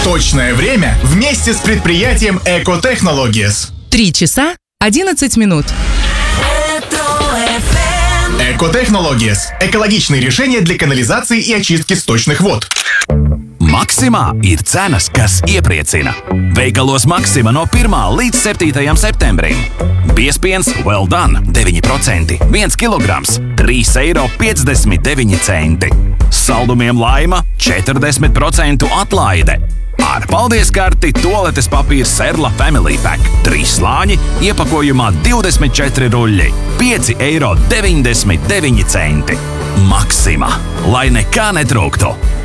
Точное время вместе с предприятием Экотехнологиes. 3 часа 11 минут. Экотехнологиes – экологичные решения для канализации и очистки сточных вод. Maksimā ir cenas, kas iepriecina. Veikalos Maksima no 1. līdz 7. septembrim. Biespiens Well Done 9%, 1 kilograms, 3,59 eiro. Saldumiem Laima 40% atlaide. Ar paldies karti toaletes papīra Serla Family Pack 3 slāņi iepakojumā 24 ruļļi, 5,99 eiro. Maksima, lai nekā netrūktu.